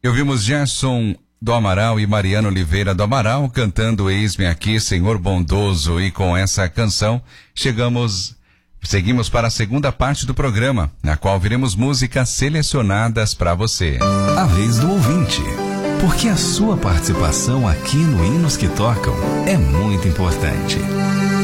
Ouvimos Gerson do Amaral e Mariana Oliveira do Amaral cantando Eis-me Aqui, Senhor Bondoso. E com essa canção seguimos para a segunda parte do programa, na qual veremos músicas selecionadas para você. A vez do ouvinte, porque a sua participação aqui no Hinos que Tocam é muito importante.